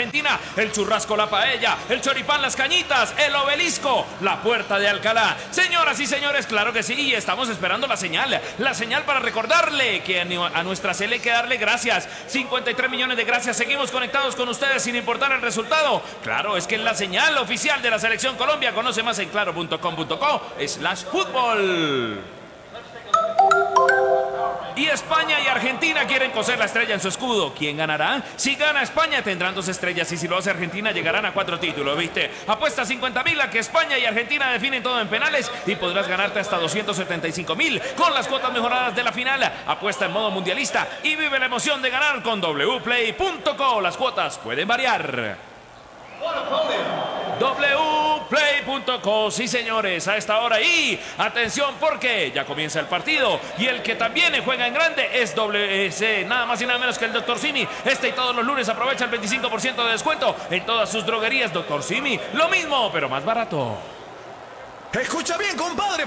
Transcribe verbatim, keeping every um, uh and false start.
Argentina, el churrasco, la paella, el choripán, las cañitas, el obelisco, la puerta de Alcalá. Señoras y señores, claro que sí, estamos esperando la señal. La señal para recordarle que a nuestra Sele hay que darle gracias. cincuenta y tres millones de gracias. Seguimos conectados con ustedes sin importar el resultado. Claro, es que en la señal oficial de la Selección Colombia. Conoce más en claro punto com punto co slash fútbol. Y España y Argentina quieren coser la estrella en su escudo. ¿Quién ganará? Si gana España tendrán dos estrellas y si lo hace Argentina llegarán a cuatro títulos, ¿viste? Apuesta cincuenta mil a que España y Argentina definen todo en penales y podrás ganarte hasta doscientos setenta y cinco mil con las cuotas mejoradas de la final. Apuesta en modo mundialista y vive la emoción de ganar con w play punto co. Las cuotas pueden variar. w play punto co, sí señores, a esta hora y atención porque ya comienza el partido y el que también juega en grande es W C, nada más y nada menos que el doctor Simi. Este y todos los lunes aprovecha el veinticinco por ciento de descuento en todas sus droguerías. doctor Simi, lo mismo pero más barato. Escucha bien, compadre.